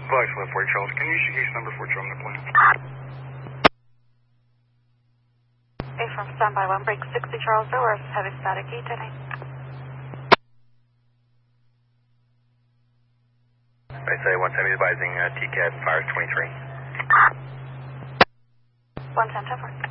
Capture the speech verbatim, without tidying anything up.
Flash left for Charles. Can you use your case number for Charles on the plan? A from standby one, break sixty Charles Doors, heavy static E-tuning. I say one ten advising uh, T C A T fires twenty-three. one ten ten four.